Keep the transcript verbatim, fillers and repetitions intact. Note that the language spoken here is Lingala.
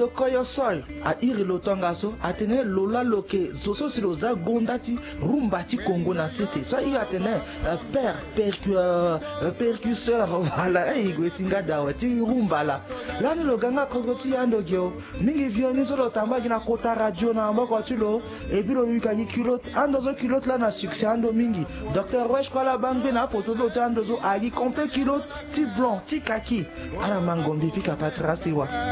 do koyo sol a iri lotongaso atene lola loke zoso siloza gondati rumbati Congo na sese so i atene père percusseur voilà e go singa dawati rumbala lani lo ganga kokoti ando gyo mingi vioni so lo tambaki na kota radio na mboko tulo e bi lo yukaki culotte ando zo culotte la na succès ando mingi docteur Wesh kwa la bangbe na photo do ando zo agi complet culotte ti blanc ti kaki ala mangombi pika patrasi wa